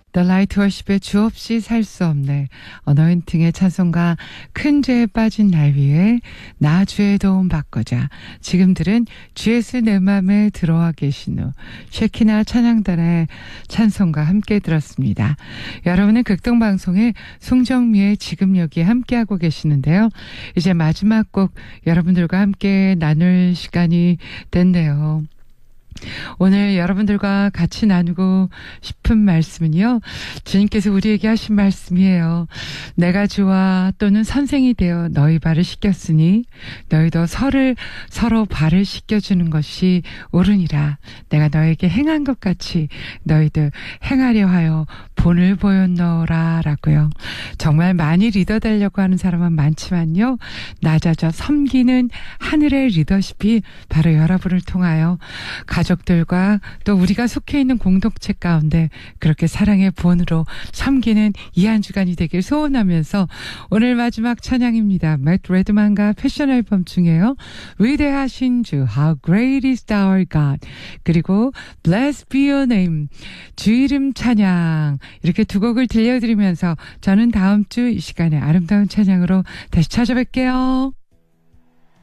The Light Worship의 주 없이 살 수 없네. 어너인팅의 찬송가 큰 죄에 빠진 날 위해 나 주의 도움 받고자. 지금들은 주 예수 내 맘에 들어와 계신 후 쉐키나 찬양단의 찬송가 함께 들었습니다. 여러분은 극동방송의 송정미의 지금 여기 함께하고 계시는데요. 이제 마지막 곡 여러분들과 함께 나눌 시간이 됐네요. 오늘 여러분들과 같이 나누고 싶은 말씀은요. 주님께서 우리에게 하신 말씀이에요. 내가 주와 또는 선생이 되어 너희 발을 씻겼으니 너희도 서로 발을 씻겨주는 것이 옳으니라. 내가 너에게 행한 것 같이 너희들 행하려 하여 본을 보였노라 라고요. 정말 많이 리더 되려고 하는 사람은 많지만요. 낮아져 섬기는 하늘의 리더십이 바로 여러분을 통하여 가족들과 또 우리가 속해 있는 공동체 가운데 그렇게 사랑의 본으로 섬기는 이 한 주간이 되길 소원하면서 오늘 마지막 찬양입니다. 맷 레드만과 패션 앨범 중에요. 위대하신 주 How Great is Our God 그리고 Blessed be your name 주 이름 찬양 이렇게 두 곡을 들려드리면서 저는 다음 주 이 시간에 아름다운 찬양으로 다시 찾아뵐게요.